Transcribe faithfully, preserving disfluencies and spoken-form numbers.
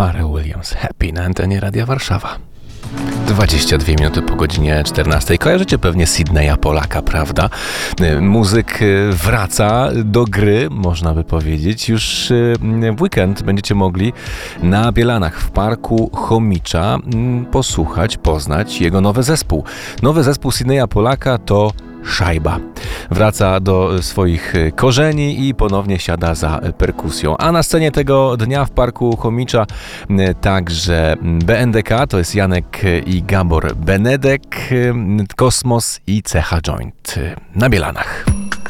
Pharrell Williams, Happy na antenie Radia Warszawa. dwadzieścia dwie minuty po godzinie czternastej. Kojarzycie pewnie Sydneya Polaka, prawda? Muzyk wraca do gry, można by powiedzieć. Już w weekend będziecie mogli na Bielanach w parku Chomicza posłuchać, poznać jego nowy zespół. Nowy zespół Sydneya Polaka to Szajba. Wraca do swoich korzeni i ponownie siada za perkusją. A na scenie tego dnia w parku Chomicza także B N D K, to jest Janek i Gabor Benedek, Kosmos i Cecha Joint na Bielanach.